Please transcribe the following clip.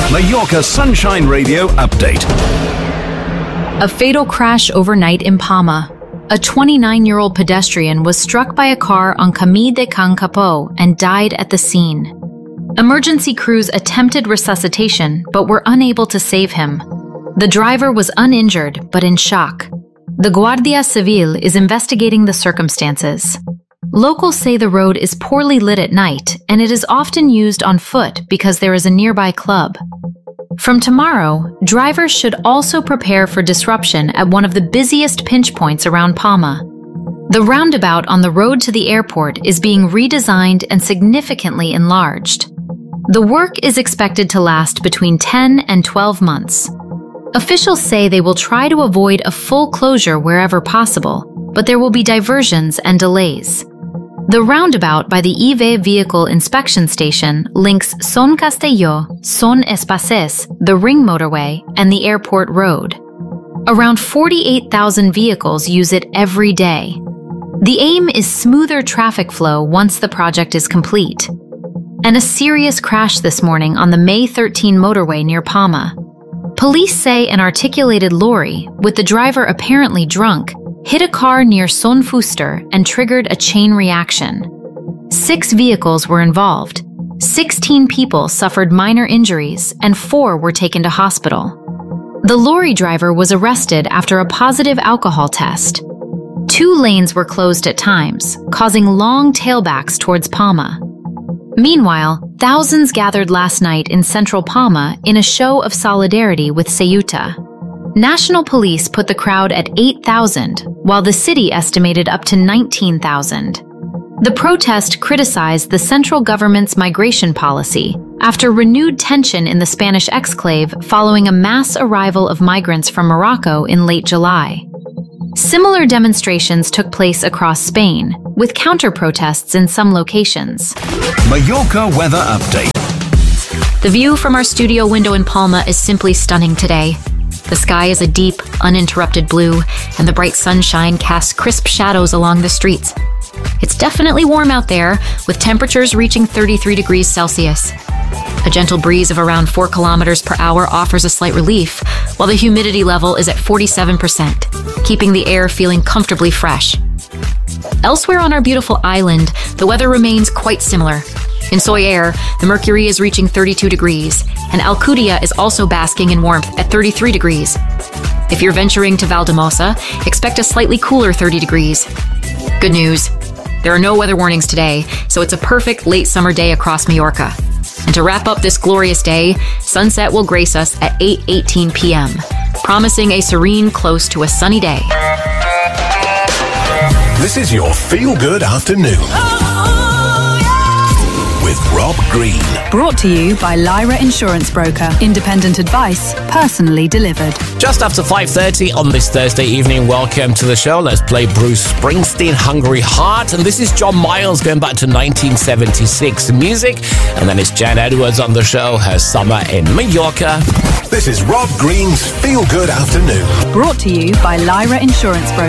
Mallorca Sunshine Radio update. A fatal crash overnight in Palma. A 29-year-old pedestrian was struck by a car on Camí de Can Capó and died at the scene. Emergency crews attempted resuscitation but were unable to save him. The driver was uninjured but in shock. The Guardia Civil is investigating the circumstances. Locals say the road is poorly lit at night and it is often used on foot because there is a nearby club. From tomorrow, drivers should also prepare for disruption at one of the busiest pinch points around Palma. The roundabout on the road to the airport is being redesigned and significantly enlarged. The work is expected to last between 10 and 12 months. Officials say they will try to avoid a full closure wherever possible, but there will be diversions and delays. The roundabout by the EV Vehicle Inspection Station links Son Castelló, Son Espases, the Ring Motorway, and the airport road. Around 48,000 vehicles use it every day. The aim is smoother traffic flow once the project is complete. And a serious crash this morning on the May 13 motorway near Palma. Police say an articulated lorry, with the driver apparently drunk, hit a car near Son Fuster and triggered a chain reaction. 6 vehicles were involved. 16 people suffered minor injuries and 4 were taken to hospital. The lorry driver was arrested after a positive alcohol test. 2 lanes were closed at times, causing long tailbacks towards Palma. Meanwhile, thousands gathered last night in central Palma in a show of solidarity with Ceuta. National Police put the crowd at 8,000, while the city estimated up to 19,000. The protest criticized the central government's migration policy after renewed tension in the Spanish exclave following a mass arrival of migrants from Morocco in late July. Similar demonstrations took place across Spain, with counter-protests in some locations. Mallorca weather update. The view from our studio window in Palma is simply stunning today. The sky is a deep, uninterrupted blue, and the bright sunshine casts crisp shadows along the streets. It's definitely warm out there, with temperatures reaching 33 degrees Celsius. A gentle breeze of around 4 kilometers per hour offers a slight relief, while the humidity level is at 47%, keeping the air feeling comfortably fresh. Elsewhere on our beautiful island, the weather remains quite similar. In Soller, the mercury is reaching 32 degrees, and Alcudia is also basking in warmth at 33 degrees. If you're venturing to Valldemossa, expect a slightly cooler 30 degrees. Good news, there are no weather warnings today, so it's a perfect late summer day across Mallorca. And to wrap up this glorious day, sunset will grace us at 8:18 p.m., promising a serene close to a sunny day. This is your feel-good afternoon. With Rob Green. Brought to you by Lyra Insurance Broker. Independent advice, personally delivered. Just after 5:30 on this Thursday evening, welcome to the show. Let's play Bruce Springsteen, Hungry Heart. And this is John Miles going back to 1976 music. And then it's Jan Edwards on the show, her Summer in Mallorca. This is Rob Green's Feel Good Afternoon. Brought to you by Lyra Insurance Broker.